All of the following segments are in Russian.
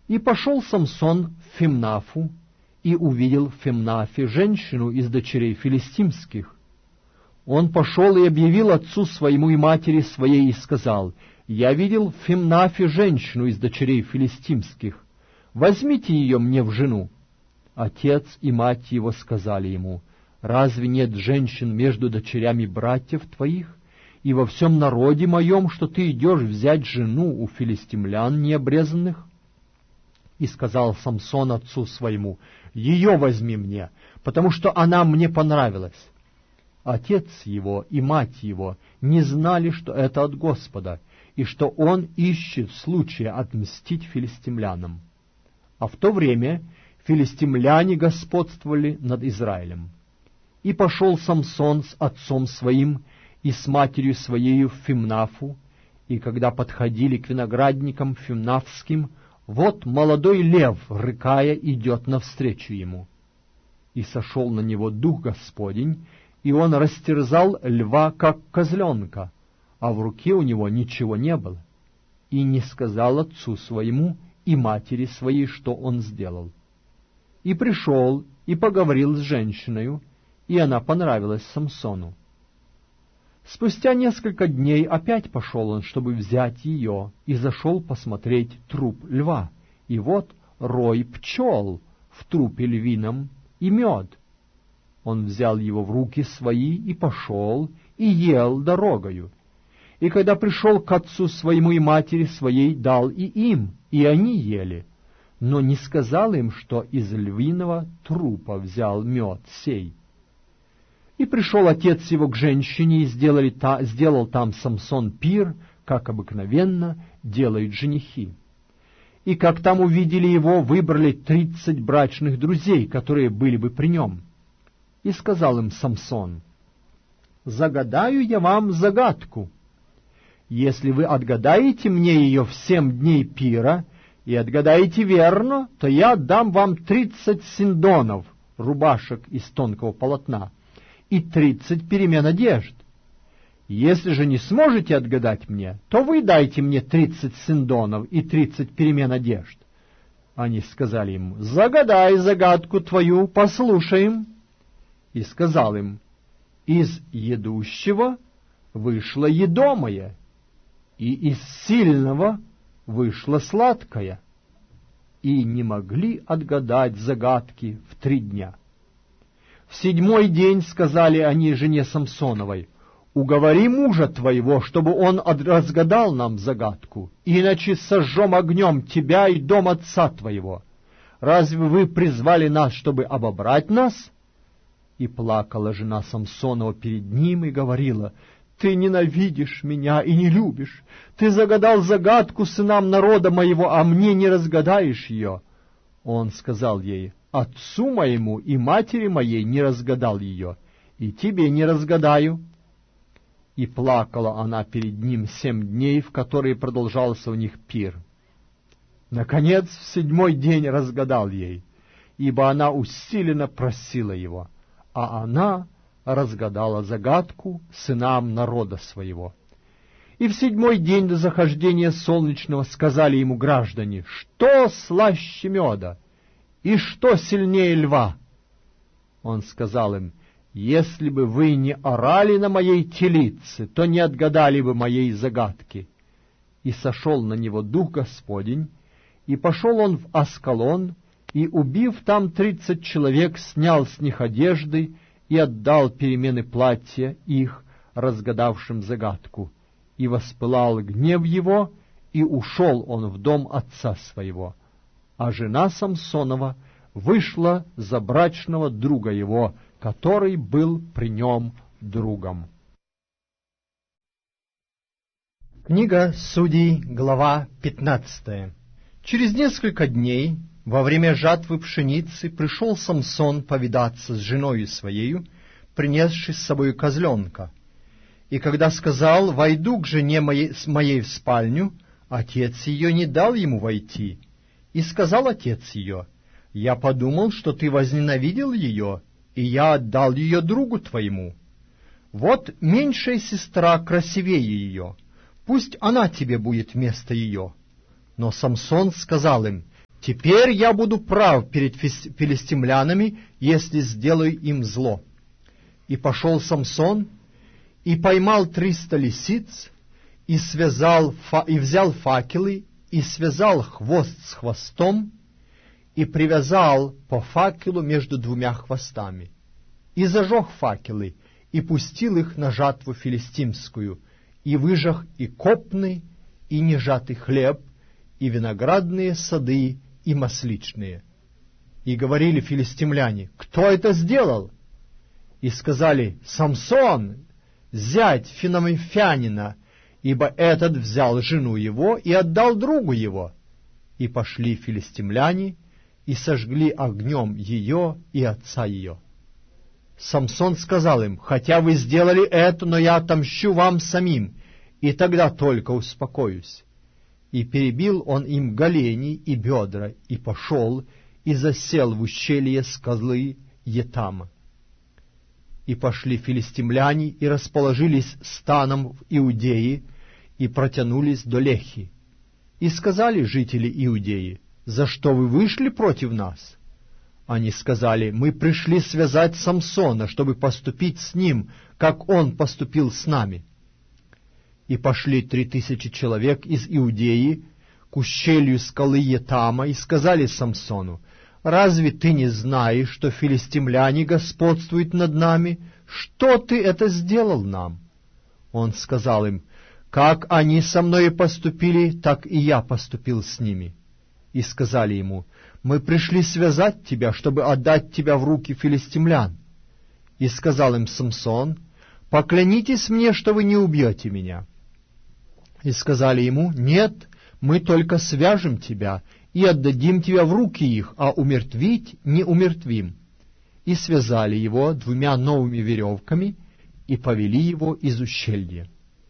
И пошел Самсон в Фимнафу, и увидел в Фимнафе женщину из дочерей филистимских. Он пошел и объявил отцу своему и матери своей, и сказал: «Я видел в Фимнафе женщину из дочерей филистимских. Возьмите ее мне в жену». Отец и мать его сказали ему: «Разве нет женщин между дочерями братьев твоих и во всем народе моем, что ты идешь взять жену у филистимлян необрезанных?» И сказал Самсон отцу своему: «Ее возьми мне, потому что она мне понравилась». Отец его и мать его не знали, что это от Господа, и что он ищет случая отмстить филистимлянам. А в то время филистимляне господствовали над Израилем. И пошел Самсон с отцом своим и с матерью своею в Фимнафу, и когда подходили к виноградникам фимнафским, вот молодой лев, рыкая, идет навстречу ему. И сошел на него дух Господень, и он растерзал льва, как козленка, а в руке у него ничего не было, и не сказал отцу своему и матери своей, что он сделал. И пришел, и поговорил с женщиною, и она понравилась Самсону. Спустя несколько дней опять пошел он, чтобы взять ее, и зашел посмотреть труп льва, и вот рой пчел в трупе львином и мед. Он взял его в руки свои и пошел, и ел дорогою. И когда пришел к отцу своему и матери своей, дал и им, и они ели, но не сказал им, что из львиного трупа взял мед сей. И пришел отец его к женщине, и сделал там Самсон пир, как обыкновенно делают женихи. И как там увидели его, выбрали 30 брачных друзей, которые были бы при нем. И сказал им Самсон: «Загадаю я вам загадку. Если вы отгадаете мне ее в 7 дней пира, и отгадаете верно, то я отдам вам 30 синдонов, рубашек из тонкого полотна, и 30 перемен одежд. Если же не сможете отгадать мне, то вы дайте мне 30 синдонов и 30 перемен одежд». Они сказали ему: «Загадай загадку твою, послушаем». И сказал им: «Из едущего вышло едомое, и из сильного вышло сладкое». И не могли отгадать загадки в 3 дня. В 7-й день сказали они жене Самсоновой: «Уговори мужа твоего, чтобы он разгадал нам загадку, иначе сожжем огнем тебя и дом отца твоего. Разве вы призвали нас, чтобы обобрать нас?» И плакала жена Самсонова перед ним и говорила: «Ты ненавидишь меня и не любишь. Ты загадал загадку сынам народа моего, а мне не разгадаешь ее». Он сказал ей: «Отцу моему и матери моей не разгадал ее, и тебе не разгадаю». И плакала она перед ним 7 дней, в которые продолжался у них пир. Наконец, в 7-й день разгадал ей, ибо она усиленно просила его, а она разгадала загадку сынам народа своего. И в 7-й день до захождения солнечного сказали ему граждане: «Что слаще меда, и что сильнее льва?» Он сказал им: «Если бы вы не орали на моей телице, то не отгадали бы моей загадки». И сошел на него дух Господень, и пошел он в Аскалон, и, убив там 30 человек, снял с них одежды и отдал перемены платья их, разгадавшим загадку. И воспылал гнев его, и ушел он в дом отца своего. А жена Самсонова вышла за брачного друга его, который был при нем другом. Книга Судей, глава 15. Через несколько дней, во время жатвы пшеницы, пришел Самсон повидаться с женою своею, принесшей с собой козленка. И когда сказал: «Войду к жене моей в спальню», отец ее не дал ему войти. И сказал отец ее: «Я подумал, что ты возненавидел ее, и я отдал ее другу твоему. Вот меньшая сестра красивее ее, пусть она тебе будет вместо ее». Но Самсон сказал им: Теперь я буду прав перед филистимлянами, если сделаю им зло. И пошел Самсон, и поймал 300 лисиц, и взял факелы, и связал хвост с хвостом, и привязал по факелу между 2 хвостами, и зажег факелы, и пустил их на жатву филистимскую, и выжег и копный, и нежатый хлеб, и виноградные сады, и масличные. И говорили филистимляне: кто это сделал? И сказали: Самсон, зять финамифянина, ибо этот взял жену его и отдал другу его. И пошли филистимляне, и сожгли огнем ее и отца ее. Самсон сказал им: хотя вы сделали это, но я отомщу вам самим, и тогда только успокоюсь. И перебил он им голени и бедра, и пошел, и засел в ущелье скалы Етама. И пошли филистимляне, и расположились станом в Иудее, и протянулись до Лехи. И сказали жители Иудеи: за что вы вышли против нас? Они сказали: мы пришли связать Самсона, чтобы поступить с ним, как он поступил с нами. И пошли 3000 человек из Иудеи к ущелью скалы Етама, и сказали Самсону: разве ты не знаешь, что филистимляне господствуют над нами? Что ты это сделал нам? Он сказал им: как они со мной поступили, так и я поступил с ними. И сказали ему: мы пришли связать тебя, чтобы отдать тебя в руки филистимлян. И сказал им Самсон: поклянитесь мне, что вы не убьете меня. И сказали ему: нет, мы только свяжем тебя и отдадим тебя в руки их, а умертвить не умертвим. И связали его 2 новыми веревками и повели его из ущелья.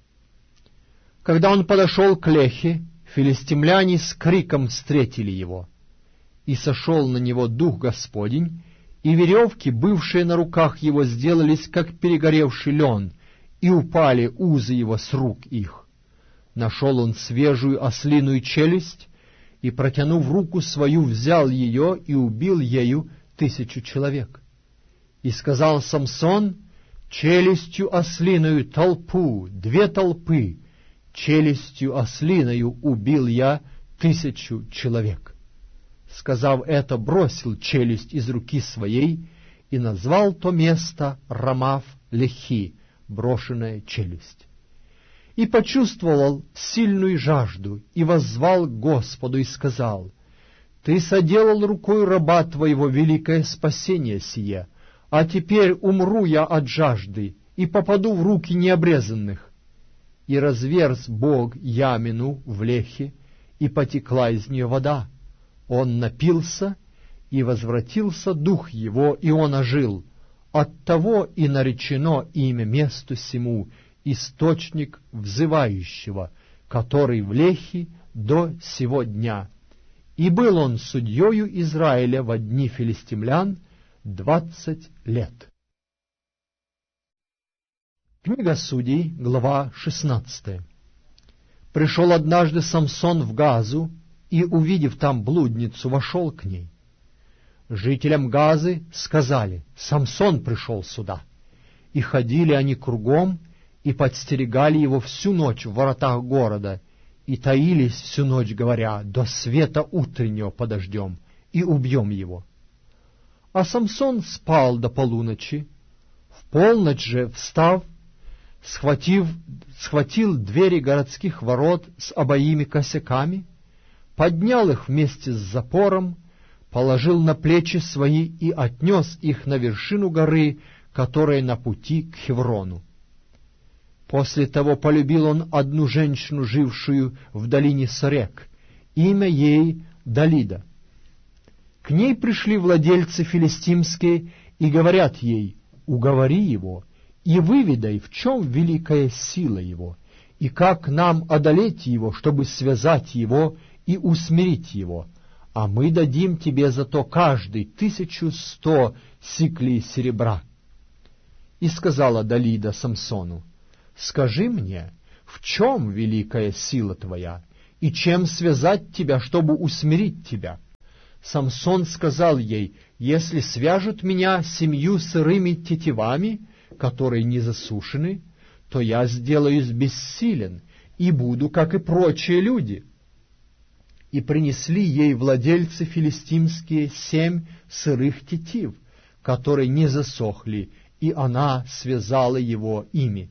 Когда он подошел к Лехе, филистимляне с криком встретили его. И сошел на него Дух Господень, и веревки, бывшие на руках его, сделались, как перегоревший лен, и упали узы его с рук их. Нашел он свежую ослиную челюсть, и, протянув руку свою, взял ее и убил ею 1000 человек. И сказал Самсон: челюстью ослиною толпу, 2 толпы, челюстью ослиною убил я 1000 человек. Сказав это, бросил челюсть из руки своей и назвал то место Рамав-Лехи, брошенная челюсть. И почувствовал сильную жажду, и воззвал к Господу, и сказал: Ты соделал рукой раба Твоего великое спасение сие, а теперь умру я от жажды, и попаду в руки необрезанных. И разверз Бог ямину в Лехе, и потекла из нее вода. Он напился, и возвратился дух его, и он ожил. Оттого и наречено имя месту сему источник взывающего, который в Лехе до сего дня. И был он судьею Израиля во дни филистимлян 20 лет. Книга Судей, глава 16. Пришел однажды Самсон в Газу, и, увидев там блудницу, вошел к ней. Жителям Газы сказали: Самсон пришел сюда. И ходили они кругом, и подстерегали его всю ночь в воротах города, и таились всю ночь, говоря: до света утреннего подождем, и убьем его. А Самсон спал до полуночи. В полночь же, встав, схватил двери городских ворот с обоими косяками, поднял их вместе с запором, положил на плечи свои и отнес их на вершину горы, которая на пути к Хеврону. После того полюбил он одну женщину, жившую в долине Сорек, имя ей Далида. К ней пришли владельцы филистимские и говорят ей: уговори его и выведай, в чем великая сила его, и как нам одолеть его, чтобы связать его и усмирить его, а мы дадим тебе за то каждый 1100 сиклей серебра. И сказала Далида Самсону: скажи мне, в чем великая сила твоя, и чем связать тебя, чтобы усмирить тебя? Самсон сказал ей: «Если свяжут меня 7 сырыми тетивами, которые не засушены, то я сделаюсь бессилен и буду, как и прочие люди». И принесли ей владельцы филистимские 7 сырых тетив, которые не засохли, и она связала его ими.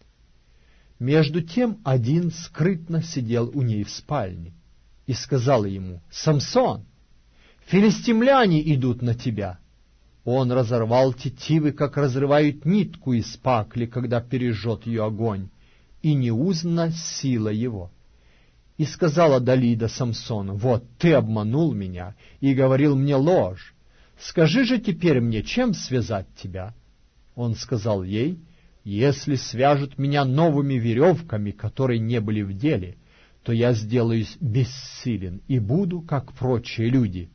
Между тем один скрытно сидел у ней в спальне и сказала ему: «Самсон, филистимляне идут на тебя». Он разорвал тетивы, как разрывают нитку из пакли, когда пережжет ее огонь, и не узнана сила его. И сказала Далида Самсону: «Вот ты обманул меня и говорил мне ложь. Скажи же теперь мне, чем связать тебя?» Он сказал ей: «Если свяжут меня новыми веревками, которые не были в деле, то я сделаюсь бессилен и буду, как прочие люди».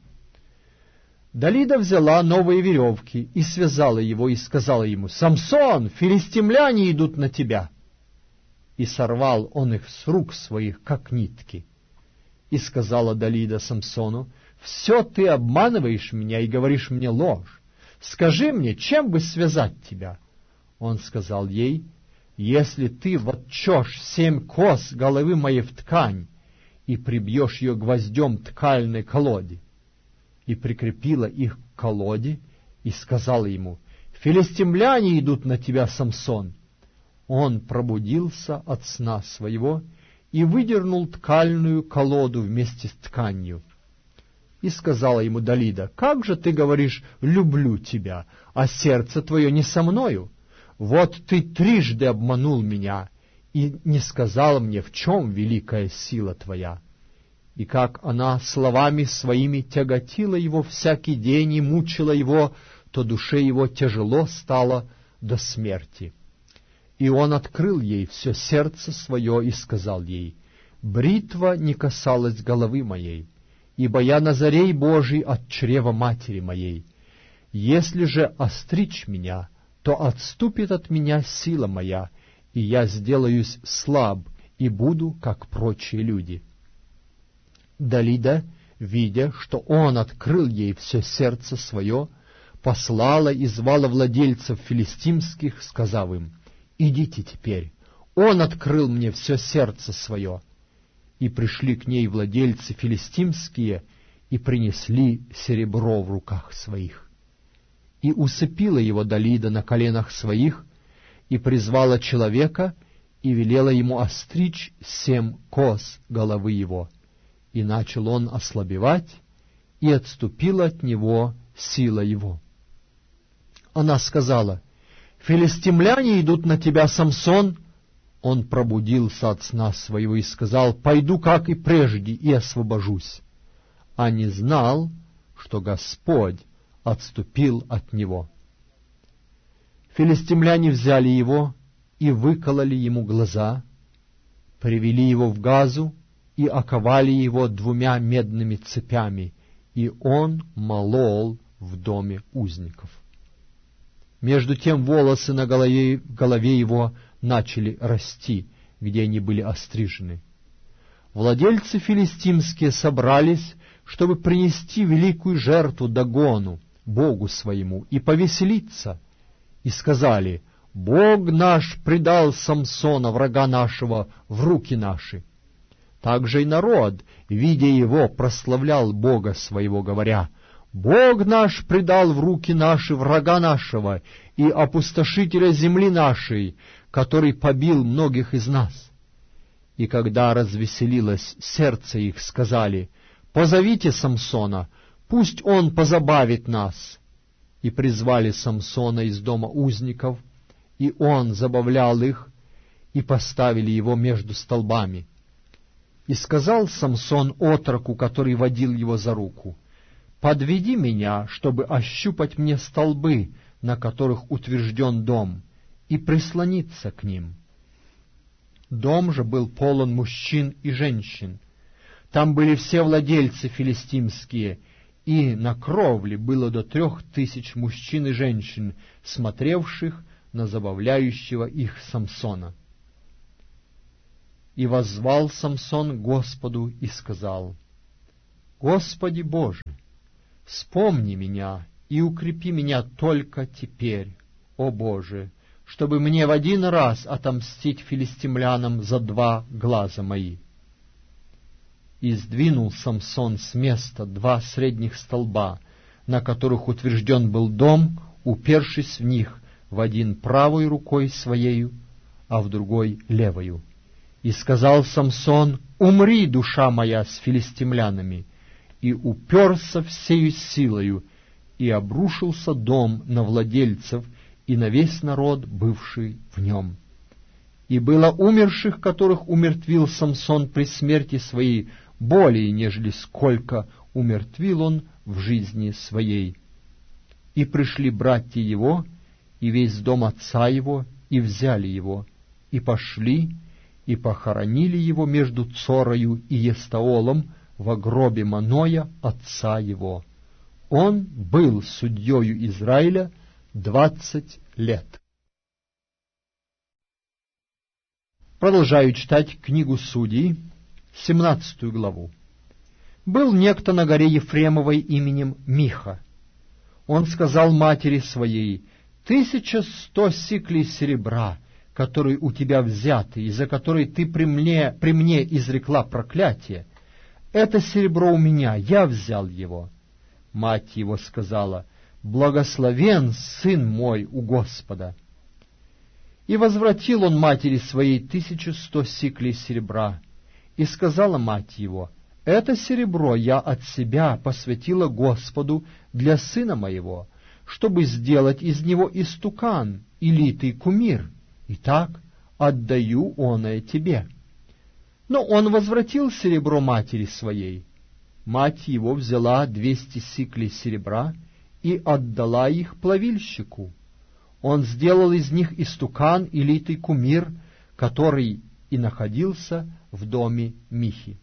Далида взяла новые веревки и связала его, и сказала ему: «Самсон, филистимляне идут на тебя». И сорвал он их с рук своих, как нитки. И сказала Далида Самсону: «Все ты обманываешь меня и говоришь мне ложь. Скажи мне, чем бы связать тебя?» Он сказал ей: «Если ты вотчешь 7 кос головы моей в ткань и прибьешь ее гвоздем ткальной колоде». И прикрепила их к колоде, и сказала ему: «Филистимляне идут на тебя, Самсон». Он пробудился от сна своего и выдернул ткальную колоду вместе с тканью. И сказала ему Далида: «Как же ты говоришь: люблю тебя, а сердце твое не со мною? Вот ты 3 обманул меня и не сказал мне, в чем великая сила твоя». И как она словами своими тяготила его всякий день и мучила его, то душе его тяжело стало до смерти. И он открыл ей все сердце свое и сказал ей: «Бритва не касалась головы моей, ибо я Назарей Божий от чрева матери моей. Если же остричь меня, то отступит от меня сила моя, и я сделаюсь слаб и буду, как прочие люди». Далида, видя, что он открыл ей все сердце свое, послала и звала владельцев филистимских, сказав им: «Идите теперь, он открыл мне все сердце свое». И пришли к ней владельцы филистимские и принесли серебро в руках своих. И усыпила его Далида на коленах своих, и призвала человека, и велела ему остричь 7 кос головы его. И начал он ослабевать, и отступила от него сила его. Она сказала: «Филистимляне идут на тебя, Самсон». Он пробудился от сна своего и сказал: «Пойду, как и прежде, и освобожусь». А не знал, что Господь отступил от него. Филистимляне взяли его и выкололи ему глаза, привели его в Газу и оковали его 2 медными цепями, и он молол в доме узников. Между тем волосы на голове его начали расти, где они были острижены. Владельцы филистимские собрались, чтобы принести великую жертву Дагону, богу своему, и повеселиться, и сказали: «Бог наш предал Самсона, врага нашего, в руки наши». Также и народ, видя его, прославлял Бога своего, говоря: «Бог наш предал в руки наши врага нашего и опустошителя земли нашей, который побил многих из нас». И когда развеселилось сердце их, сказали: «Позовите Самсона, пусть он позабавит нас». И призвали Самсона из дома узников, и он забавлял их, и поставили его между столбами. И сказал Самсон отроку, который водил его за руку: «Подведи меня, чтобы ощупать мне столбы, на которых утвержден дом, и прислониться к ним». Дом же был полон мужчин и женщин. Там были все владельцы филистимские, и на кровле было до 3000 мужчин и женщин, смотревших на забавляющего их Самсона. И воззвал Самсон к Господу и сказал: «Господи Боже, вспомни меня и укрепи меня только теперь, о Боже, чтобы мне в один раз отомстить филистимлянам за 2 глаза мои». И сдвинул Самсон с места 2 средних столба, на которых утвержден был дом, упершись в них, в один правой рукой своею, а в другой левою. И сказал Самсон: «Умри, душа моя, с филистимлянами!» И уперся всею силою, и обрушился дом на владельцев и на весь народ, бывший в нем. И было умерших, которых умертвил Самсон при смерти своей, более, нежели сколько умертвил он в жизни своей. И пришли братья его, и весь дом отца его, и взяли его, и пошли, и похоронили его между Цорою и Естаолом во гробе Маноя, отца его. Он был судьею Израиля 20 лет. Продолжаю читать книгу Судей, 17 главу. Был некто на горе Ефремовой именем Миха. Он сказал матери своей: 1100 сиклей серебра, которые у тебя взяты, и за которые ты при мне изрекла проклятие, это серебро у меня, я взял его. Мать его сказала: благословен сын мой у Господа. И возвратил он матери своей 1100 сиклей серебра. И сказала мать его: это серебро я от себя посвятила Господу для сына моего, чтобы сделать из него истукан и литый кумир. Итак, отдаю оное тебе. Но он возвратил серебро матери своей. Мать его взяла 200 сиклей серебра и отдала их плавильщику. Он сделал из них истукан и литый кумир, который и находился в доме Михи.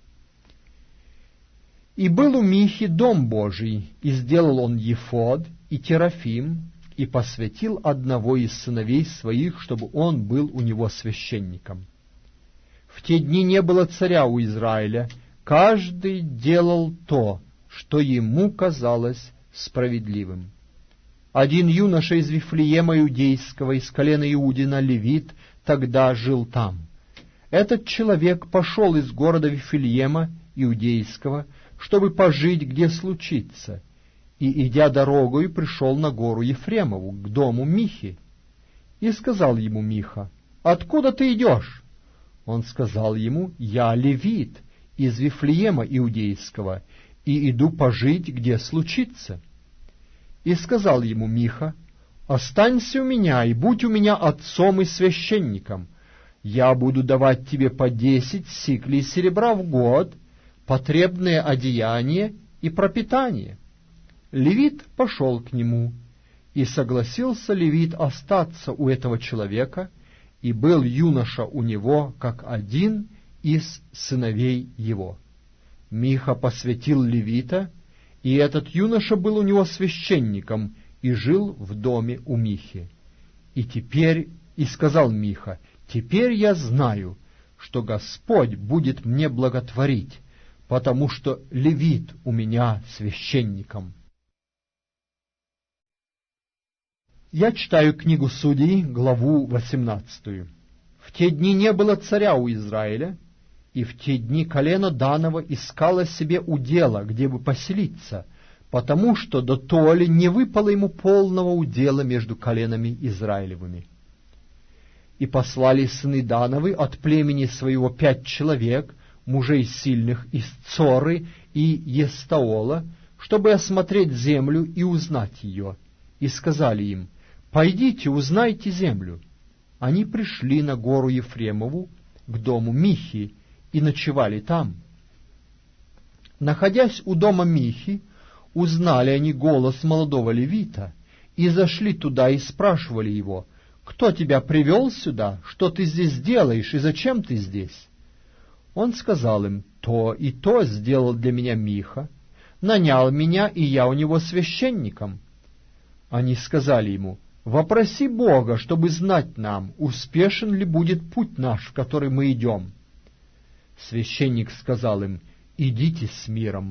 И был у Михи дом Божий, и сделал он ефод и терафим, и посвятил одного из сыновей своих, чтобы он был у него священником. В те дни не было царя у Израиля, каждый делал то, что ему казалось справедливым. Один юноша из Вифлеема Иудейского, из колена Иудина, левит, тогда жил там. Этот человек пошел из города Вифлеема Иудейского, чтобы пожить, где случится, и, идя дорогою, пришел на гору Ефремову, к дому Михи. И сказал ему Миха: «Откуда ты идешь?» Он сказал ему: «Я левит, из Вифлеема Иудейского, и иду пожить, где случится». И сказал ему Миха: «Останься у меня, и будь у меня отцом и священником. Я буду давать тебе по 10 сиклей серебра в год, потребное одеяние и пропитание». Левит пошел к нему, и согласился левит остаться у этого человека, и был юноша у него, как один из сыновей его. Миха посвятил левита, и этот юноша был у него священником и жил в доме у Михи. И сказал Миха: «Теперь я знаю, что Господь будет мне благотворить, потому что левит у меня священником». Я читаю книгу Судей, главу 18. В те дни не было царя у Израиля, и в те дни колено Данова искало себе удела, где бы поселиться, потому что до толи не выпало ему полного удела между коленами Израилевыми. И послали сыны Дановы от племени своего 5 человек, мужей сильных из Цоры и Естаола, чтобы осмотреть землю и узнать ее, и сказали им: «Пойдите, узнайте землю». Они пришли на гору Ефремову, к дому Михи, и ночевали там. Находясь у дома Михи, узнали они голос молодого левита, и зашли туда и спрашивали его: «Кто тебя привел сюда? Что ты здесь делаешь, и зачем ты здесь?» Он сказал им: «То и то сделал для меня Миха, нанял меня, и я у него священником». Они сказали ему: «Вопроси Бога, чтобы знать нам, успешен ли будет путь наш, в который мы идем». Священник сказал им: «Идите с миром,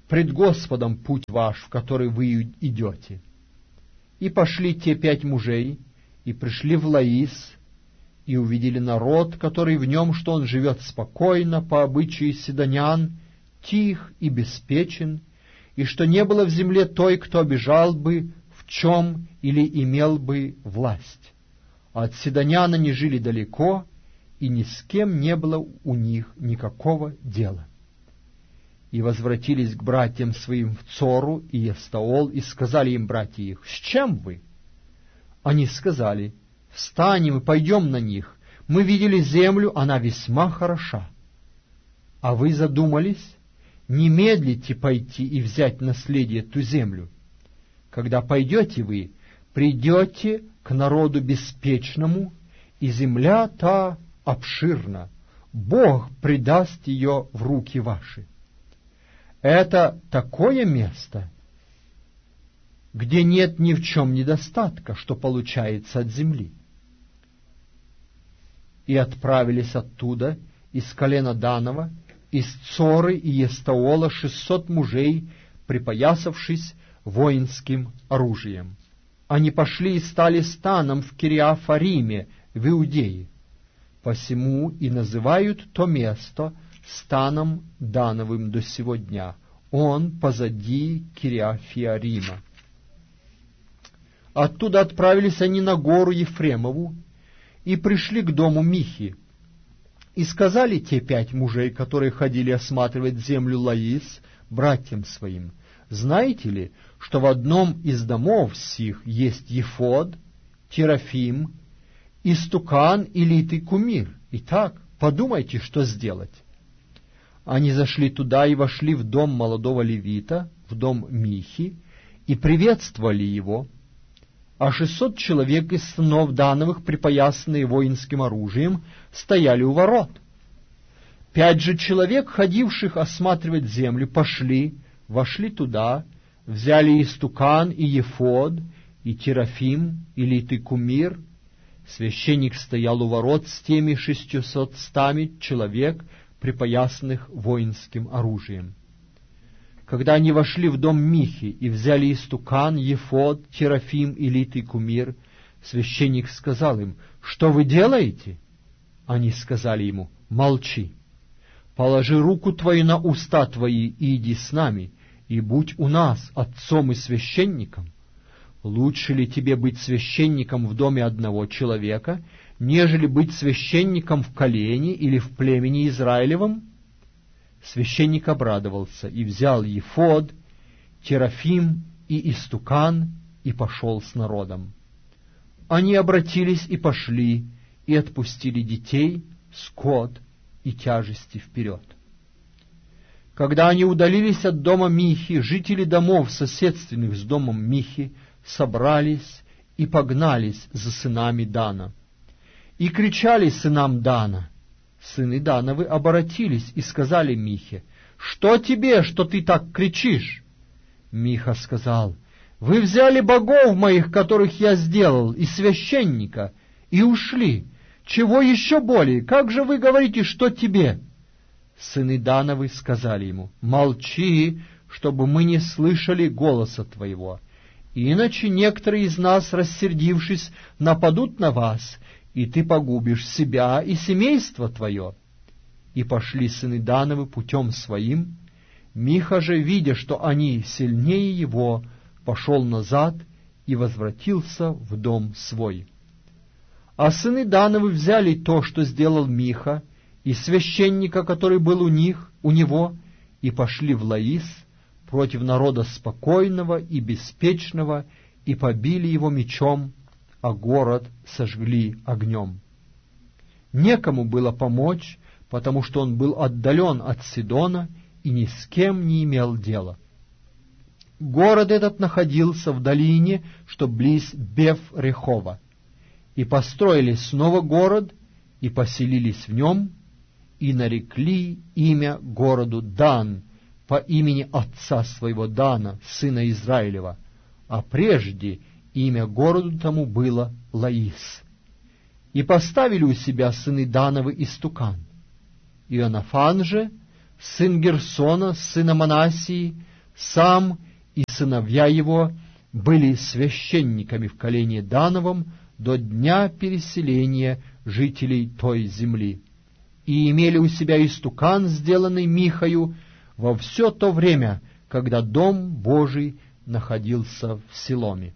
пред Господом путь ваш, в который вы идете. И пошли те 5 мужей, и пришли в Лаис, и увидели народ, который в нем, что он живет спокойно, по обычаю сидонян, тих и беспечен, и что не было в земле той, кто обижал бы в чем или имел бы власть. А от сидонян они жили далеко, и ни с кем не было у них никакого дела. И возвратились к братьям своим в Цору и Эстаол, и сказали им братья их: «С чем вы?» Они сказали: «Встанем и пойдем на них. Мы видели землю, она весьма хороша». А вы задумались? Не медлите пойти и взять наследие ту землю. Когда пойдете вы, придете к народу беспечному, и земля та обширна. Бог предаст ее в руки ваши. Это такое место, где нет ни в чем недостатка, что получается от земли. И отправились оттуда, из колена Данова, из Цоры и Эстаола 600 мужей, припоясавшись воинским оружием. Они пошли и стали станом в Кириафариме, в Иудее. Посему и называют то место станом Дановым до сего дня. Он позади Кириафарима. Оттуда отправились они на гору Ефремову и пришли к дому Михи. И сказали те 5 мужей, которые ходили осматривать землю Лаис, братьям своим: «Знаете ли, что в одном из домов сих есть Ефод, Терафим, истукан и литый кумир? Итак, подумайте, что сделать». Они зашли туда и вошли в дом молодого левита, в дом Михи, и приветствовали его. А 600 человек из сынов Дановых, припоясанные воинским оружием, стояли у ворот. 5 же человек, ходивших осматривать землю, пошли, вошли туда, взяли истукан и ефод, и терафим, и литый кумир. Священник стоял у ворот с теми 600 человек, припоясанных воинским оружием. Когда они вошли в дом Михи и взяли истукан, ефод, терафим и литый кумир, священник сказал им: «Что вы делаете?» Они сказали ему: «Молчи. Положи руку твою на уста твои и иди с нами, и будь у нас отцом и священником. Лучше ли тебе быть священником в доме одного человека, нежели быть священником в колене или в племени Израилевом?» Священник обрадовался и взял ефод, терафим и истукан и пошел с народом. Они обратились и пошли, и отпустили детей, скот и тяжести вперед. Когда они удалились от дома Михи, жители домов, соседственных с домом Михи, собрались и погнались за сынами Дана. И кричали сынам Дана. Сыны Дановы оборотились и сказали Михе: «Что тебе, что ты так кричишь?» Миха сказал: «Вы взяли богов моих, которых я сделал, и священника, и ушли. Чего еще более? Как же вы говорите, что тебе?» Сыны Дановы сказали ему: «Молчи, чтобы мы не слышали голоса твоего. Иначе некоторые из нас, рассердившись, нападут на вас, и ты погубишь себя и семейство твое». И пошли сыны Дановы путем своим. Миха же, видя, что они сильнее его, пошел назад и возвратился в дом свой. А сыны Дановы взяли то, что сделал Миха, и священника, который был у него, и пошли в Лаис против народа спокойного и беспечного, и побили его мечом, а город сожгли огнем. Некому было помочь, потому что он был отдален от Сидона и ни с кем не имел дела. Город этот находился в долине, что близ Беф-Рехова. И построили снова город, и поселились в нем, и нарекли имя городу Дан, по имени отца своего Дана, сына Израилева, а прежде имя городу тому было Лаис. И поставили у себя сыны Дановы истукан. Иоаннафан же, сын Герсона, сына Манассии, Сам и сыновья его были священниками в колене Дановом до дня переселения жителей той земли, и имели у себя истукан, сделанный Михою, во все то время, когда Дом Божий находился в Силоме.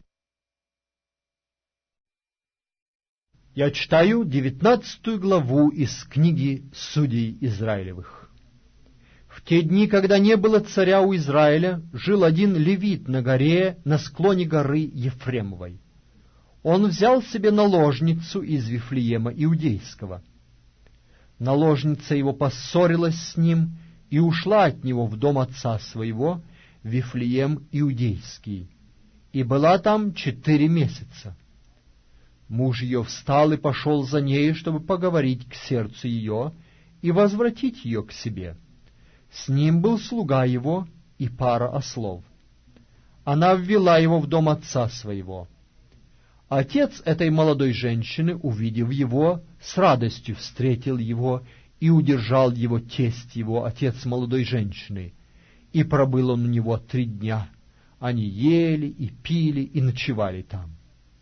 Я читаю 19 главу из книги Судей Израилевых. В те дни, когда не было царя у Израиля, жил один левит на горе, на склоне горы Ефремовой. Он взял себе наложницу из Вифлеема Иудейского. Наложница его поссорилась с ним и ушла от него в дом отца своего, Вифлеем Иудейский, и была там 4 месяца. Муж ее встал и пошел за ней, чтобы поговорить к сердцу ее и возвратить ее к себе. С ним был слуга его и пара ослов. Она ввела его в дом отца своего. Отец этой молодой женщины, увидев его, с радостью встретил его и удержал его тесть его, отец молодой женщины. И пробыл он у него 3 дня. Они ели и пили и ночевали там.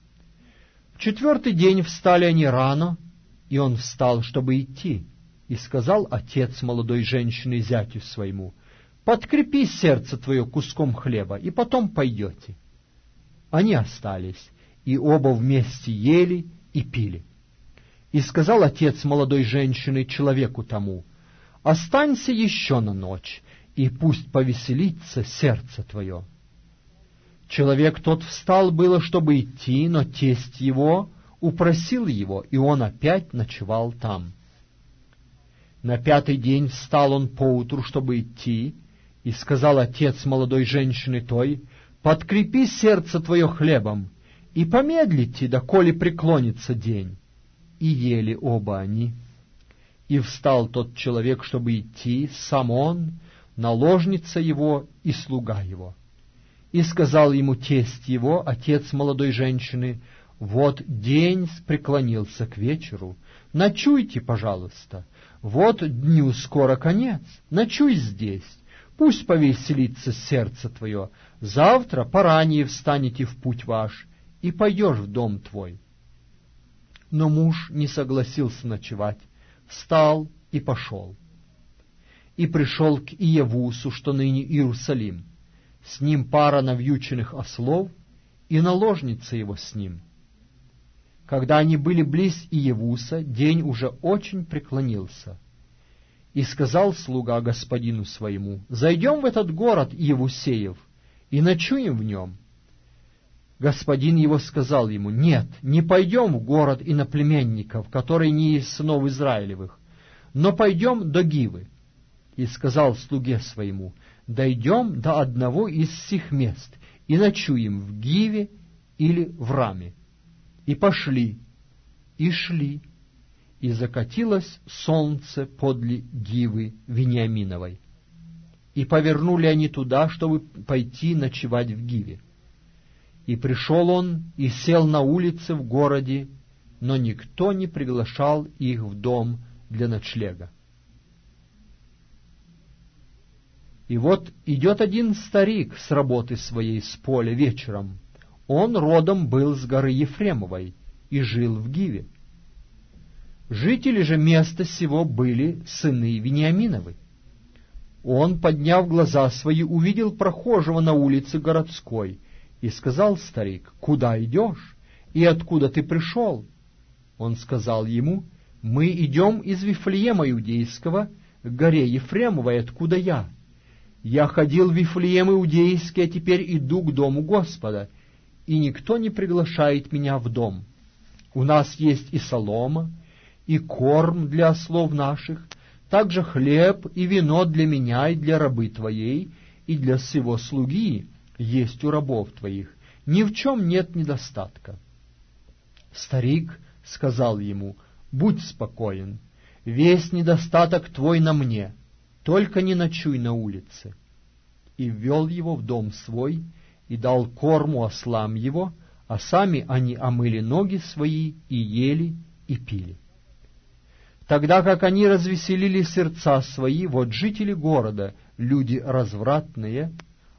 В 4-й день встали они рано, и он встал, чтобы идти. И сказал отец молодой женщины зятю своему: «Подкрепи сердце твое куском хлеба, и потом пойдете». Они остались, и оба вместе ели и пили. И сказал отец молодой женщины человеку тому: «Останься еще на ночь, и пусть повеселится сердце твое». Человек тот встал было, чтобы идти, но тесть его упросил его, и он опять ночевал там. На 5-й день встал он поутру, чтобы идти, и сказал отец молодой женщины той: «Подкрепи сердце твое хлебом, и помедлите, доколе преклонится день». И ели оба они. И встал тот человек, чтобы идти, сам он, наложница его и слуга его. И сказал ему тесть его, отец молодой женщины: «Вот день преклонился к вечеру, ночуйте, пожалуйста. Вот дню скоро конец, ночуй здесь, пусть повеселится сердце твое. Завтра поранее встанете в путь ваш, и пойдешь в дом твой». Но муж не согласился ночевать, встал и пошел. И пришел к Иевусу, что ныне Иерусалим. С ним пара навьюченных ослов, и наложница его с ним. Когда они были близ Иевуса, день уже очень преклонился. И сказал слуга господину своему: «Зайдем в этот город Иевусеев, и ночуем в нем». Господин его сказал ему: «Нет, не пойдем в город иноплеменников, которые не из сынов Израилевых, но пойдем до Гивы». И сказал слуге своему: «Дойдем до одного из сих мест, и ночуем в Гиве или в Раме». И пошли, и шли, и закатилось солнце подле Гивы Вениаминовой. И повернули они туда, чтобы пойти ночевать в Гиве. И пришел он и сел на улице в городе, но никто не приглашал их в дом для ночлега. И вот идет один старик с работы своей с поля вечером. Он родом был с горы Ефремовой и жил в Гиве. Жители же места сего были сыны Вениаминовы. Он, подняв глаза свои, увидел прохожего на улице городской, и сказал старик: «Куда идешь? И откуда ты пришел?» Он сказал ему: «Мы идем из Вифлеема Иудейского к горе Ефремовой, откуда я. Я ходил в Вифлеем Иудейский, а теперь иду к дому Господа, и никто не приглашает меня в дом. У нас есть и солома, и корм для ослов наших, также хлеб и вино для меня и для рабы твоей, и для сего слуги есть у рабов твоих. Ни в чем нет недостатка». Старик сказал ему: «Будь спокоен, весь недостаток твой на мне, только не ночуй на улице». И ввел его в дом свой, и дал корму ослам его, а сами они омыли ноги свои, и ели, и пили. Тогда как они развеселили сердца свои, вот жители города, люди развратные,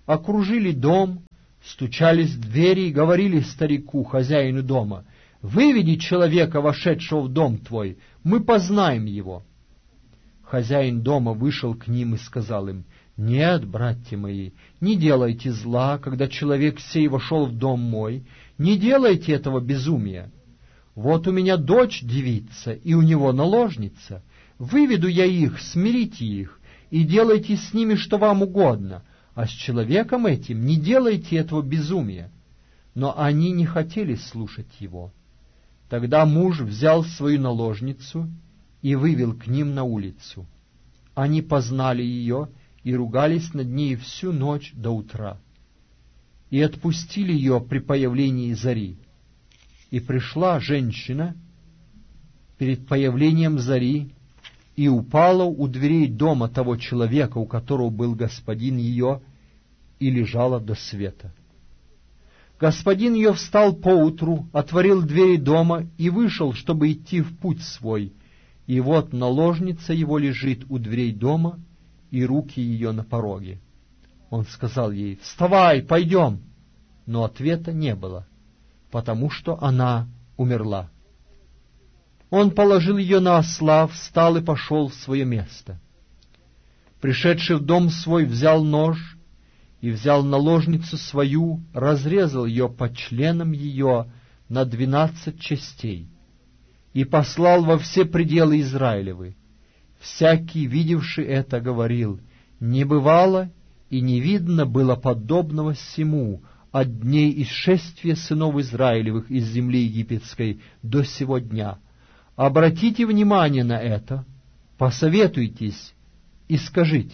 окружили дом, стучались в двери и говорили старику, хозяину дома: «Выведи человека, вошедшего в дом твой, мы познаем его». Хозяин дома вышел к ним и сказал им: «Нет, братья мои, не делайте зла, когда человек сей вошел в дом мой, не делайте этого безумия. Вот у меня дочь девица, и у него наложница. Выведу я их, смирите их, и делайте с ними, что вам угодно, а с человеком этим не делайте этого безумия». Но они не хотели слушать его. Тогда муж взял свою наложницу и вывел к ним на улицу. Они познали ее и ругались над ней всю ночь до утра, и отпустили ее при появлении зари. И пришла женщина перед появлением зари и упала у дверей дома того человека, у которого был господин ее, и лежала до света. Господин ее встал поутру, отворил двери дома и вышел, чтобы идти в путь свой, и вот наложница его лежит у дверей дома, и руки ее на пороге. Он сказал ей: «Вставай, пойдем!» Но ответа не было, потому что она умерла. Он положил ее на осла, встал и пошел в свое место. Пришедший в дом свой, взял нож и взял наложницу свою, разрезал ее по членам ее на 12 частей и послал во все пределы Израилевы. Всякий, видевший это, говорил: «Не бывало и не видно было подобного сему от дней исшествия сынов Израилевых из земли египетской до сего дня. Обратите внимание на это, посоветуйтесь и скажите».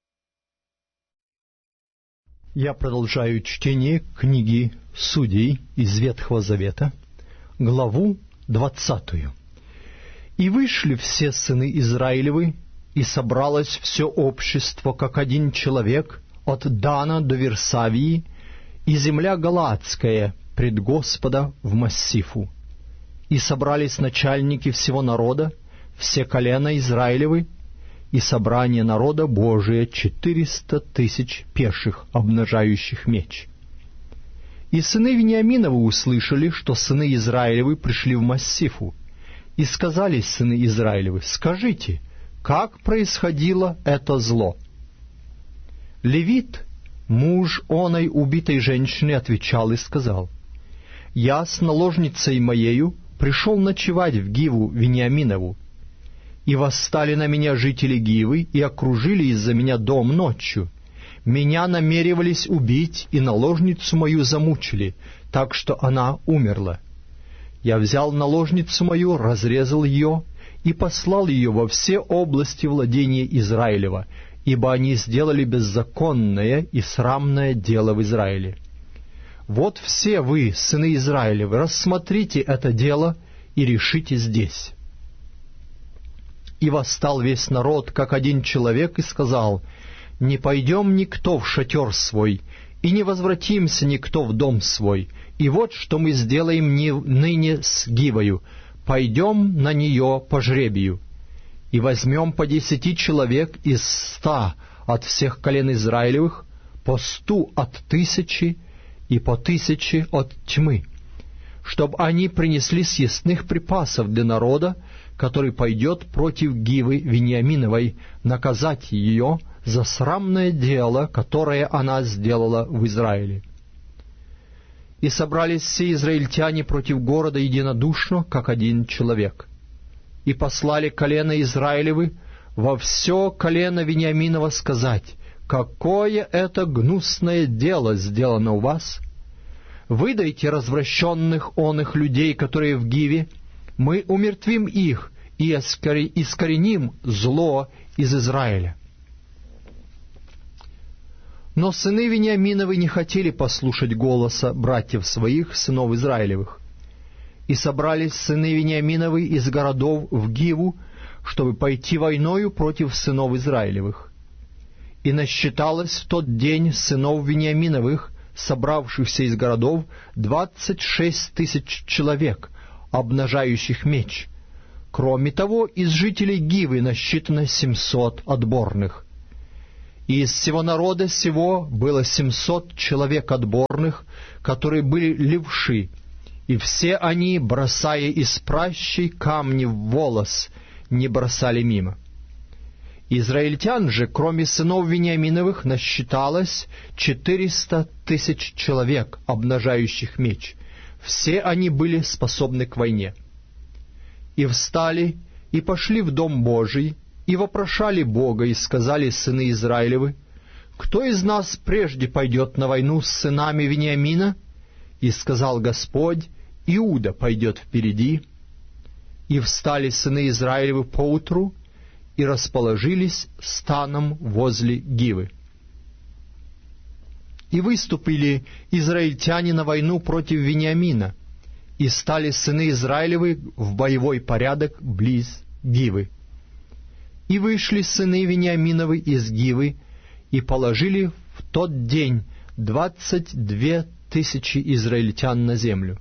Я продолжаю чтение книги Судей из Ветхого Завета, главу 20. «И вышли все сыны Израилевы, и собралось все общество, как один человек, от Дана до Версавии, и земля Галаадская пред Господа в Массифу. И собрались начальники всего народа, все колена Израилевы, и собрание народа Божия 400 тысяч пеших, обнажающих меч. И сыны Вениаминовы услышали, что сыны Израилевы пришли в Массифу, и сказали сыны Израилевы: «Скажите, как происходило это зло?» Левит, муж оной убитой женщины, отвечал и сказал: «Я с наложницей моею пришел ночевать в Гиву Вениаминову, и восстали на меня жители Гивы и окружили из-за меня дом ночью. Меня намеревались убить, и наложницу мою замучили, так что она умерла. Я взял наложницу мою, разрезал ее и послал ее во все области владения Израилева, ибо они сделали беззаконное и срамное дело в Израиле. Вот все вы, сыны Израилевы, рассмотрите это дело и решите здесь». И восстал весь народ, как один человек, и сказал: «Не пойдем никто в шатер свой, и не возвратимся никто в дом свой, и вот что мы сделаем ныне с Гивою: пойдем на нее по жребию, и возьмем по 10 человек из 100 от всех колен Израилевых, по 100 от 1000 и по 1000 от тьмы, чтобы они принесли съестных припасов для народа, который пойдет против Гивы Вениаминовой, наказать ее за срамное дело, которое она сделала в Израиле». И собрались все израильтяне против города единодушно, как один человек. И послали колено Израилевы во все колено Вениаминова сказать: «Какое это гнусное дело сделано у вас! Выдайте развращенных оных людей, которые в Гиве, мы умертвим их и искореним зло из Израиля». Но сыны Вениаминовы не хотели послушать голоса братьев своих, сынов Израилевых. И собрались сыны Вениаминовы из городов в Гиву, чтобы пойти войною против сынов Израилевых. И насчиталось в тот день сынов Вениаминовых, собравшихся из городов, 26 тысяч человек, обнажающих меч. Кроме того, из жителей Гивы насчитано 700 отборных. И из всего народа сего было 700 человек отборных, которые были левши, и все они, бросая из пращей камни в волос, не бросали мимо. Израильтян же, кроме сынов Вениаминовых, насчиталось 400 тысяч человек, обнажающих меч. Все они были способны к войне. И встали, и пошли в Дом Божий, и вопрошали Бога, и сказали сыны Израилевы: «Кто из нас прежде пойдет на войну с сынами Вениамина?» И сказал Господь: «Иуда пойдет впереди». И встали сыны Израилевы поутру, и расположились станом возле Гивы. И выступили израильтяне на войну против Вениамина, и стали сыны Израилевы в боевой порядок близ Гивы. И вышли сыны Вениаминовы из Гивы, и положили в тот день 22 тысячи израильтян на землю.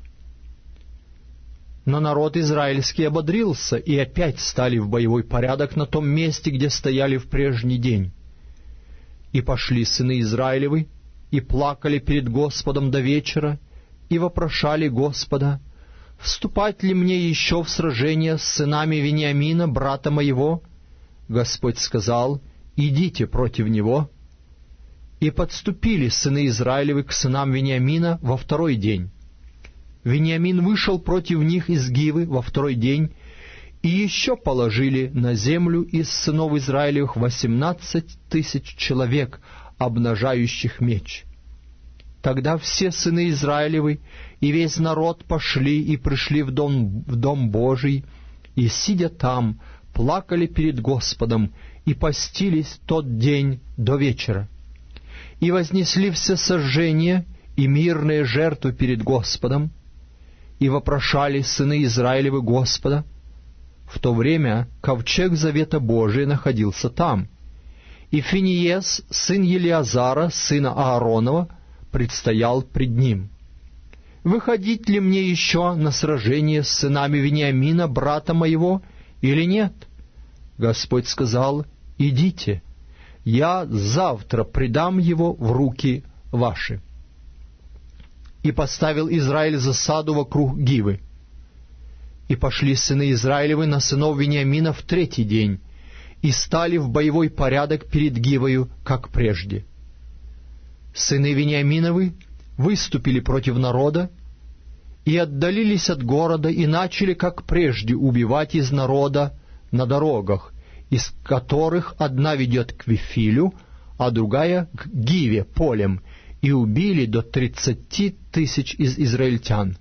Но народ израильский ободрился, и опять стали в боевой порядок на том месте, где стояли в прежний день. И пошли сыны Израилевы, и плакали перед Господом до вечера, и вопрошали Господа: «Вступать ли мне еще в сражение с сынами Вениамина, брата моего?» Господь сказал: «Идите против него». И подступили сыны Израилевы к сынам Вениамина во второй день. Вениамин вышел против них из Гивы во второй день, и еще положили на землю из сынов Израилевых 18 тысяч человек, обнажающих меч. Тогда все сыны Израилевы и весь народ пошли и пришли в дом Божий, и, сидя там, плакали перед Господом и постились тот день до вечера. И вознесли все сожжения и мирные жертвы перед Господом, и вопрошали сыны Израилевы Господа. В то время ковчег завета Божия находился там, и Финиес, сын Елиазара, сына Ааронова, предстоял пред ним. «Выходить ли мне еще на сражение с сынами Вениамина, брата моего, или нет?» Господь сказал: «Идите, я завтра предам его в руки ваши». И поставил Израиль засаду вокруг Гивы. И пошли сыны Израилевы на сынов Вениамина в третий день, и стали в боевой порядок перед Гивою, как прежде. Сыны Вениаминовы выступили против народа, и отдалились от города, и начали, как прежде, убивать из народа на дорогах, из которых одна ведет к Вифилю, а другая к Гиве полем, и убили до 30 тысяч из израильтян.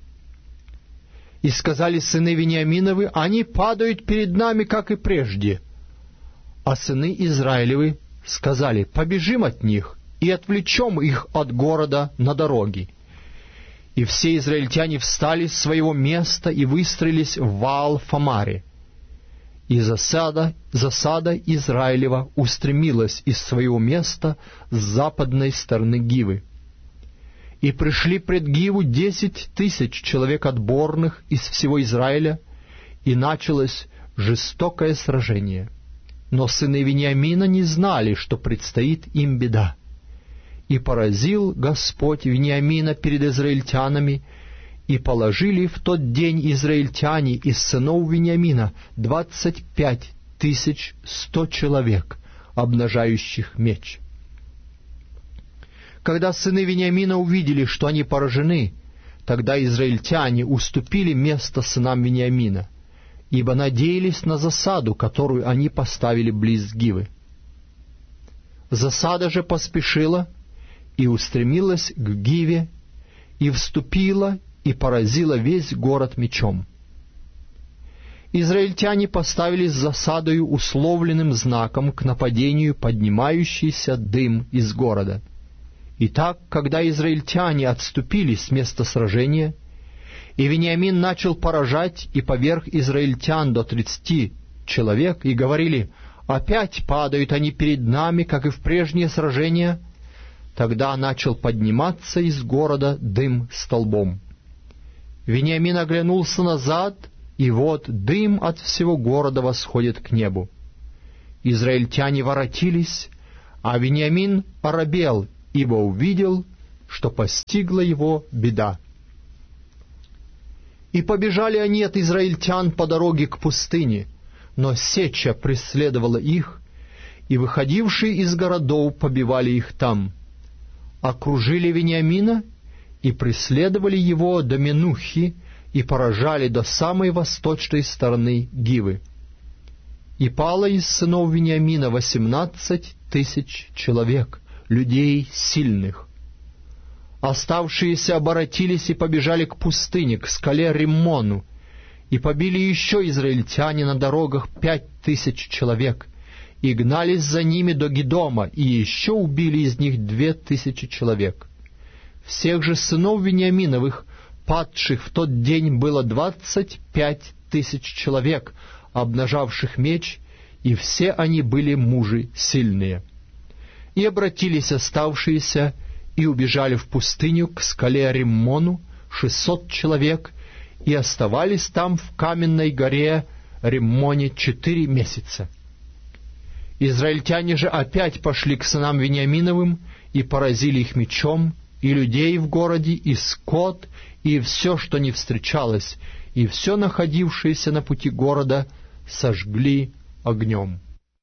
И сказали сыны Вениаминовы: «Они падают перед нами, как и прежде». А сыны Израилевы сказали: «Побежим от них и отвлечем их от города на дороги». И все израильтяне встали с своего места и выстроились в Ваал-Фамаре. И засада Израилева устремилась из своего места с западной стороны Гивы. И пришли пред Гиву 10 тысяч человек отборных из всего Израиля, и началось жестокое сражение. Но сыны Вениамина не знали, что предстоит им беда. И поразил Господь Вениамина перед израильтянами, и положили в тот день израильтяне из сынов Вениамина 25 100 человек, обнажающих меч. Когда сыны Вениамина увидели, что они поражены, тогда израильтяне уступили место сынам Вениамина, ибо надеялись на засаду, которую они поставили близ Гивы. Засада же поспешила и устремилась к Гиве, и вступила, и поразила весь город мечом. Израильтяне поставили с засадою условленным знаком к нападению поднимающийся дым из города. Итак, когда израильтяне отступили с места сражения, и Вениамин начал поражать и поверг израильтян до 30 человек, и говорили: «Опять падают они перед нами, как и в прежние сражения», тогда начал подниматься из города дым столбом. Вениамин оглянулся назад, и вот дым от всего города восходит к небу. Израильтяне воротились, А Вениамин оробел, ибо увидел, что постигла его беда. И побежали они от израильтян по дороге к пустыне, но сеча преследовала их, и выходившие из городов побивали их там. Окружили Вениамина и преследовали его до Менухи, и поражали до самой восточной стороны Гивы. И пало из сынов Вениамина 18 тысяч человек, людей сильных. Оставшиеся оборотились и побежали к пустыне, к скале Риммону, и побили еще израильтяне на дорогах 5000 человек, и гнались за ними до Гедома, и еще убили из них 2000 человек. Всех же сынов Вениаминовых, падших в тот день, было 25 тысяч человек, обнажавших меч, и все они были мужи сильные. И обратились оставшиеся, и убежали в пустыню к скале Риммону 600 человек, и оставались там в каменной горе Риммоне 4 месяца. Израильтяне же опять пошли к сынам Вениаминовым, и поразили их мечом, и людей в городе, и скот, и все, что не встречалось, и все находившееся на пути города сожгли огнем.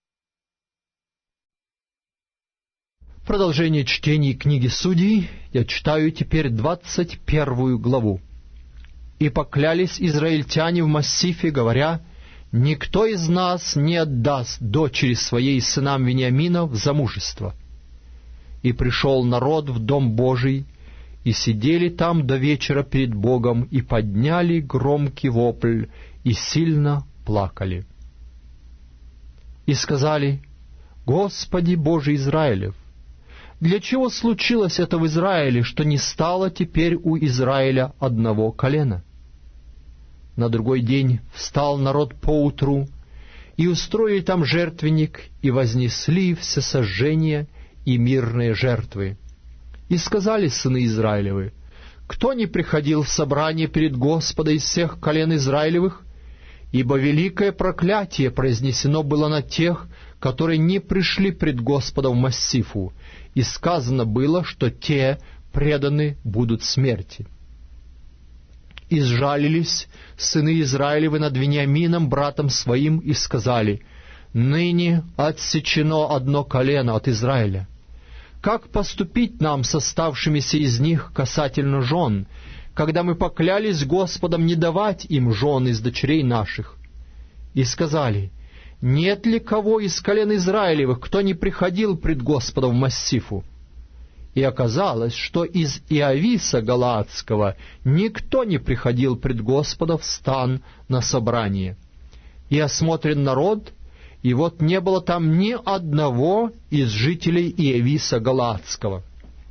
Продолжение чтения книги Судей я читаю теперь 21 главу. «И поклялись израильтяне в массифе, говоря: никто из нас не отдаст дочери своей сынам Вениамина в замужество. И пришел народ в дом Божий, и сидели там до вечера перед Богом, и подняли громкий вопль, и сильно плакали. И сказали: Господи Боже Израилев, для чего случилось это в Израиле, что не стало теперь у Израиля одного колена? На другой день встал народ поутру, и устроили там жертвенник, и вознесли всесожжения и мирные жертвы. И сказали сыны Израилевы: кто не приходил в собрание перед Господа из всех колен Израилевых? Ибо великое проклятие произнесено было на тех, которые не пришли пред Господа в массифу, и сказано было, что те преданы будут смерти. И сжалились сыны Израилевы над Вениамином, братом своим, и сказали: ныне отсечено одно колено от Израиля. Как поступить нам с оставшимися из них касательно жен, когда мы поклялись Господом не давать им жен из дочерей наших? И сказали: нет ли кого из колен Израилевых, кто не приходил пред Господа в массифу? И оказалось, что из Иависа Галаадского никто не приходил пред Господа в стан на собрание. И осмотрен народ, и вот не было там ни одного из жителей Иависа Галаадского.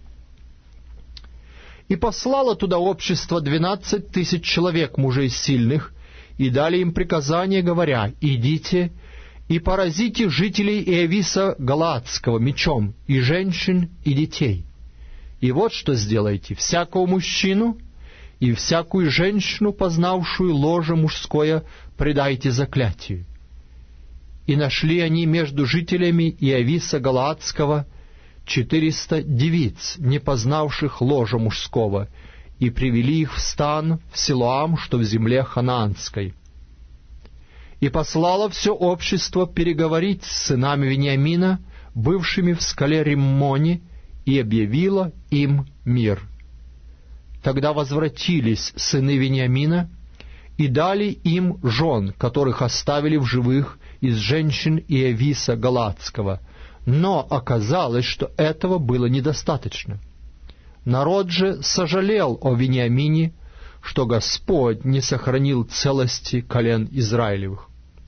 И послало туда общество 12 тысяч человек, мужей сильных, и дали им приказание, говоря: идите и поразите жителей Иависа Галаадского мечом, и женщин, и детей. И вот что сделайте: всякого мужчину и всякую женщину, познавшую ложе мужское, предайте заклятию. И нашли они между жителями Иависа Галаадского 400 девиц, не познавших ложа мужского, и привели их в стан в Силоам, что в земле ханаанской. И послало все общество переговорить с сынами Вениамина, бывшими в скале Риммоне, и объявило им мир. Тогда возвратились сыны Вениамина и дали им жен, которых оставили в живых из женщин Иависа Галаадского, но оказалось, что этого было недостаточно. Народ же сожалел о Вениамине, что Господь не сохранил целости колен Израилевых.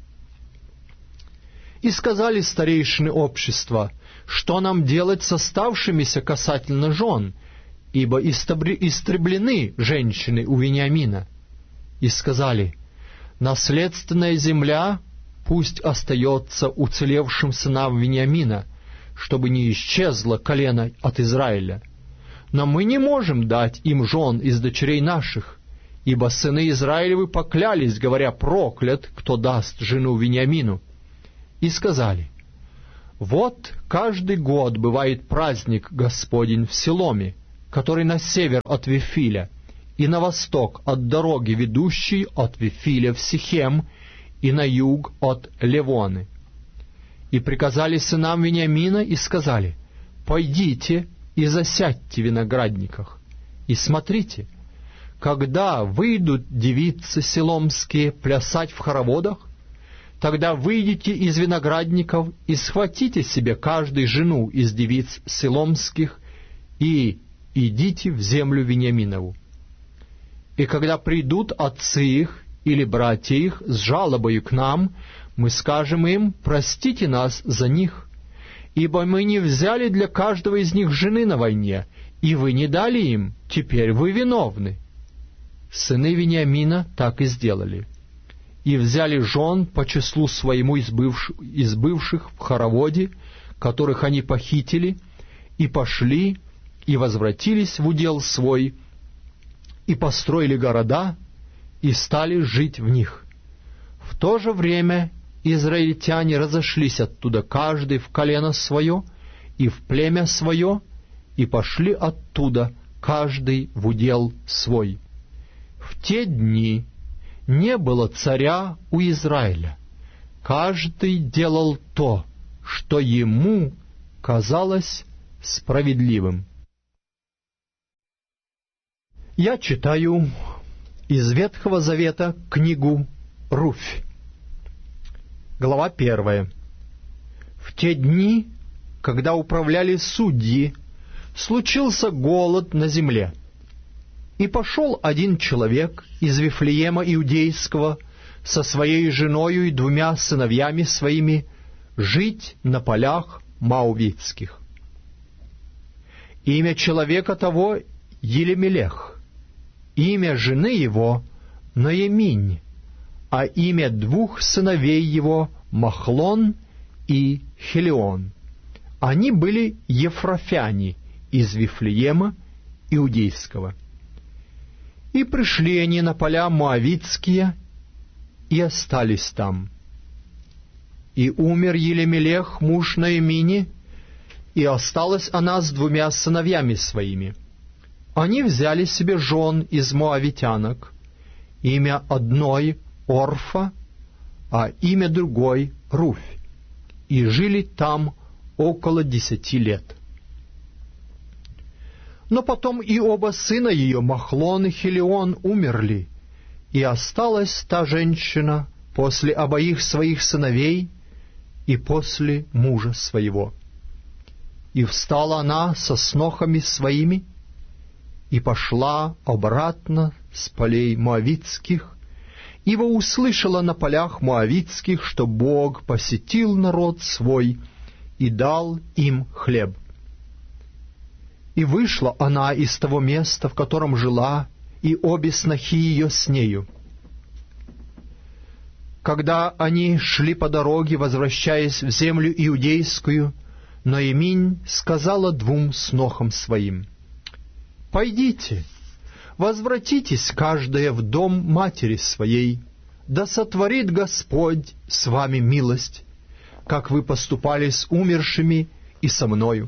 И сказали старейшины общества: что нам делать с оставшимися касательно жен, ибо истреблены женщины у Вениамина? И сказали: наследственная земля пусть остается уцелевшим сынам Вениамина, чтобы не исчезло колено от Израиля. Но мы не можем дать им жен из дочерей наших, ибо сыны Израилевы поклялись, говоря: проклят, кто даст жену Вениамину. И сказали: Вот каждый год бывает праздник Господень в Силоме, который на север от Вифиля, и на восток от дороги, ведущей от Вифиля в Сихем, и на юг от Левоны. И приказали сынам Вениамина и сказали: «Пойдите и засядьте в виноградниках, и смотрите, когда выйдут девицы силомские плясать в хороводах, тогда выйдите из виноградников и схватите себе каждый жену из девиц силомских и идите в землю Вениаминову. И когда придут отцы их или братья их с жалобою к нам, мы скажем им: простите нас за них, ибо мы не взяли для каждого из них жены на войне, и вы не дали им, теперь вы виновны». Сыны Вениамина так и сделали, и взяли жен по числу своему из бывших в хороводе, которых они похитили, и пошли, и возвратились в удел свой, и построили города, и стали жить в них. В то же время израильтяне разошлись оттуда, каждый в колено свое и в племя свое, и пошли оттуда, каждый в удел свой. В те дни не было царя у Израиля. Каждый делал то, что ему казалось справедливым. Я читаю из Ветхого Завета книгу Руфь. Глава 1. В те дни, когда управляли судьи, случился голод на земле. И пошел один человек из Вифлеема Иудейского со своей женою и 2 сыновьями своими жить на полях Моавитских. Имя человека того Елемелех, имя жены его Ноеминь, а имя 2 сыновей его Махлон и Хелион. Они были ефрафяне из Вифлеема Иудейского. И пришли они на поля Моавитские и остались там. И умер Елемелех, муж Ноемини, и осталась она с 2 сыновьями своими. Они взяли себе жен из моавитянок, имя одной Орфа, а имя другой Руфь, и жили там около 10 лет. Но потом и оба сына ее, Махлон и Хелион, умерли, и осталась та женщина после обоих своих сыновей и после мужа своего. И встала она со снохами своими, и пошла обратно с полей моавитских, ибо услышала на полях моавитских, что Бог посетил народ свой и дал им хлеб. И вышла она из того места, в котором жила, и обе снохи ее с нею. Когда они шли по дороге, возвращаясь в землю иудейскую, Ноеминь сказала 2 снохам своим: «Пойдите, возвратитесь каждая в дом матери своей, да сотворит Господь с вами милость, как вы поступали с умершими и со мною.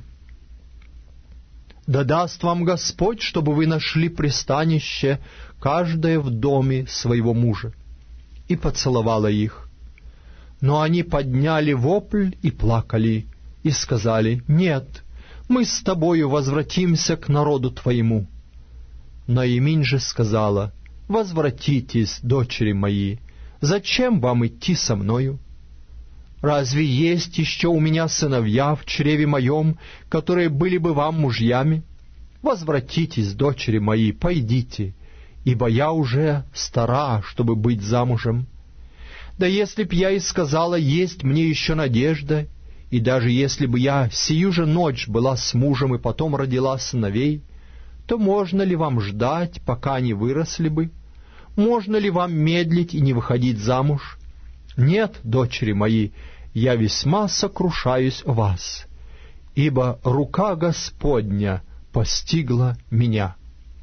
Да даст вам Господь, чтобы вы нашли пристанище, каждая в доме своего мужа». И поцеловала их. Но они подняли вопль и плакали, и сказали: «Нет, мы с тобою возвратимся к народу твоему». Ноеминь же сказала: «Возвратитесь, дочери мои, зачем вам идти со мною? Разве есть еще у меня сыновья в чреве моем, которые были бы вам мужьями? Возвратитесь, дочери мои, пойдите, ибо я уже стара, чтобы быть замужем. Да если б я и сказала: есть мне еще надежда, и даже если бы я сию же ночь была с мужем и потом родила сыновей, то можно ли вам ждать, пока они выросли бы? Можно ли вам медлить и не выходить замуж? Нет, дочери мои, я весьма сокрушаюсь о вас, ибо рука Господня постигла меня».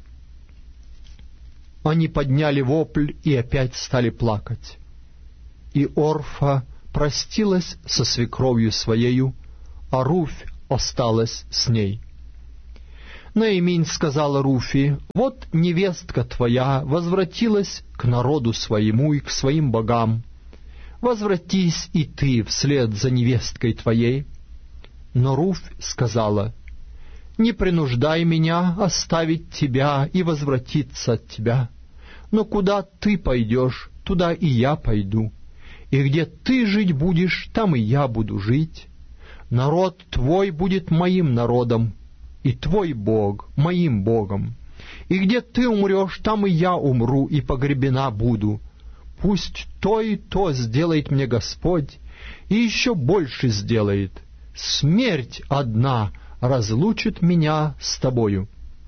Они подняли вопль и опять стали плакать. И Орфа простилась со свекровью своею, а Руфь осталась с ней. Наиминь сказала Руфи: «Вот невестка твоя возвратилась к народу своему и к своим богам. Возвратись и ты вслед за невесткой твоей». Но Руфь сказала: «Не принуждай меня оставить тебя и возвратиться от тебя. Но куда ты пойдешь, туда и я пойду, и где ты жить будешь, там и я буду жить. Народ твой будет моим народом, и твой Бог моим Богом. И где ты умрешь, там и я умру, и погребена буду. Пусть то и то сделает мне Господь, и еще больше сделает. Смерть одна разлучит меня с тобою».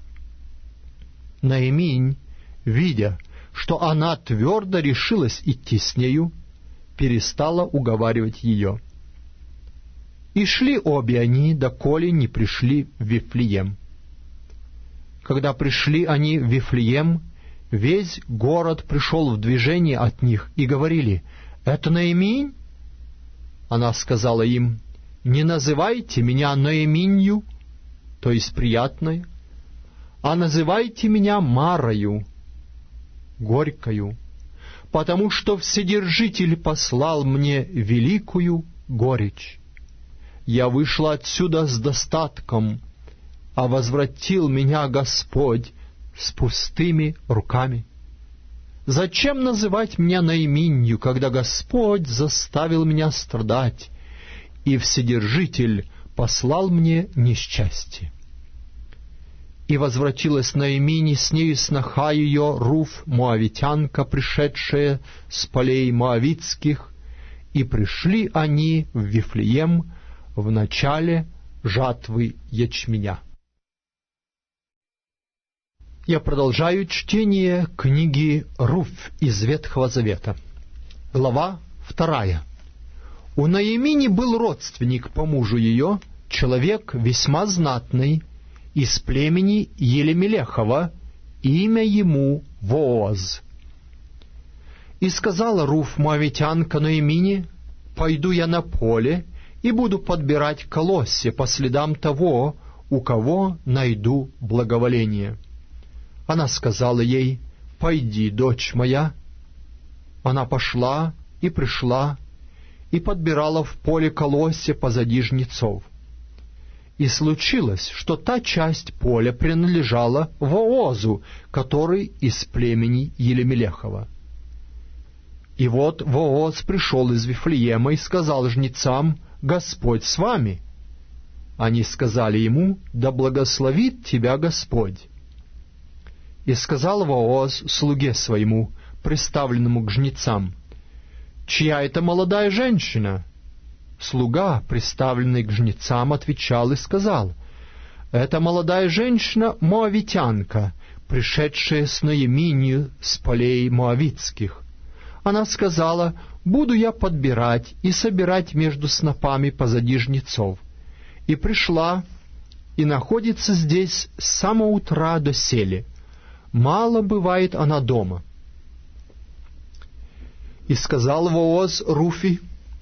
Наиминь, видя, что она твердо решилась идти с нею, перестала уговаривать ее. И шли обе они, доколе не пришли в Вифлеем. Когда пришли они в Вифлеем, весь город пришел в движение от них, и говорили: «Это Наиминь?» Она сказала им: «Не называйте меня Наиминью, то есть приятной, а называйте меня Марою, горькою, потому что Вседержитель послал мне великую горечь. Я вышла отсюда с достатком, а возвратил меня Господь с пустыми руками. Зачем называть меня Наиминью, когда Господь заставил меня страдать, и Вседержитель послал мне несчастье?» И возвратилась Наиминь, и с нею сноха ее Руфь, моавитянка, пришедшая с полей моавитских, и пришли они в Вифлеем в начале жатвы ячменя. Я продолжаю чтение книги Руфь из Ветхого Завета. Глава 2. У Наимини был родственник по мужу ее, человек весьма знатный, из племени Елемелехова, имя ему Вооз. И сказала Руфь, моавитянка, Наимини: «Пойду я на поле и буду подбирать колосья по следам того, у кого найду благоволение». Она сказала ей: «Пойди, дочь моя». Она пошла и пришла, и подбирала в поле колосья позади жнецов. И случилось, что та часть поля принадлежала Воозу, который из племени Елемелехова. И вот Вооз пришел из Вифлеема и сказал жнецам: «Господь с вами». Они сказали ему: «Да благословит тебя Господь». И сказал Вооз слуге своему, приставленному к жнецам: «Чья это молодая женщина?» Слуга, приставленный к жнецам, отвечал и сказал: «Это молодая женщина моавитянка, пришедшая с Наиминью с полей моавитских. Она сказала: буду я подбирать и собирать между снопами позади жнецов. И пришла, и находится здесь с самого утра до сели. Мало бывает она дома». И сказал Вооз Руфи: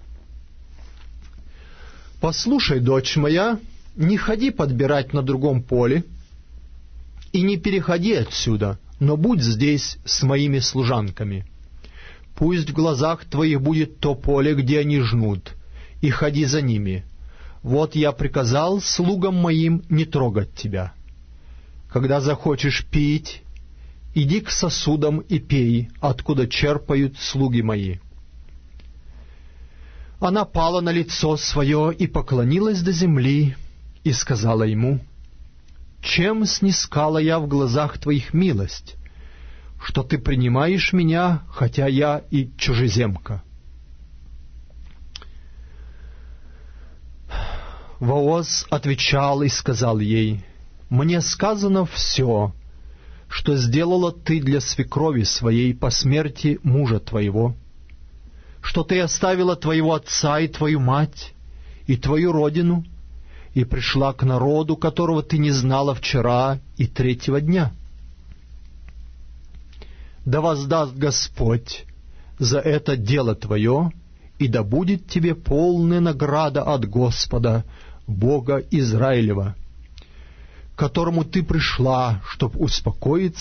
«Послушай, дочь моя, не ходи подбирать на другом поле, и не переходи отсюда, но будь здесь с моими служанками. Пусть в глазах твоих будет то поле, где они жнут, и ходи за ними. Вот я приказал слугам моим не трогать тебя. Когда захочешь пить, иди к сосудам и пей, откуда черпают слуги мои». Она пала на лицо свое и поклонилась до земли, и сказала ему: «Чем снискала я в глазах твоих милость, что ты принимаешь меня, хотя я и чужеземка?» Вооз отвечал и сказал ей: «Мне сказано все, что сделала ты для свекрови своей по смерти мужа твоего, что ты оставила твоего отца и твою мать, и твою родину, и пришла к народу, которого ты не знала вчера и третьего дня. Да воздаст Господь за это дело твое, и да будет тебе полная награда от Господа Бога Израилева, к которому ты пришла, чтобы успокоить